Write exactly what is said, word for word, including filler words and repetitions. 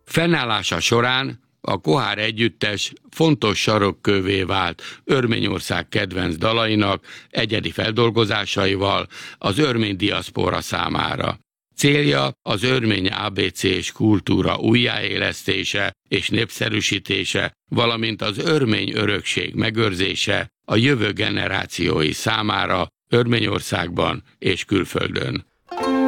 Fennállása során a Kohár együttes fontos sarokkővé vált Örményország kedvenc dalainak egyedi feldolgozásaival az örmény diaszpóra számára. Célja az örmény á bé cés kultúra újjáélesztése és népszerűsítése, valamint az örmény örökség megőrzése a jövő generációi számára Örményországban és külföldön.